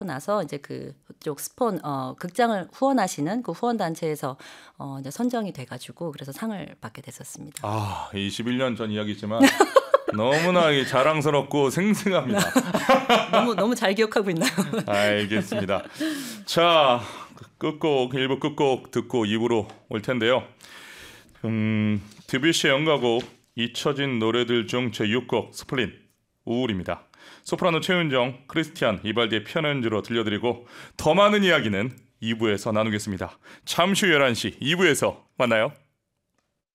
나서 이제 그쪽 스폰 극장을 후원하시는 그 후원 단체에서 이제 선정이 돼 가지고 그래서 상을 받게 됐었습니다. 아, 21년 전 이야기지만 너무나 자랑스럽고 생생합니다. 너무 잘 기억하고 있나요? 알겠습니다. 자, 끝곡 1부 끝곡 듣고 2부로 올 텐데요. 드뷔시의 연가곡 잊혀진 노래들 중 제6곡 스플린 우울입니다. 소프라노 최윤정, 크리스티안, 이발디의 피아노 연주로 들려드리고 더 많은 이야기는 2부에서 나누겠습니다. 잠시 후 11시 2부에서 만나요.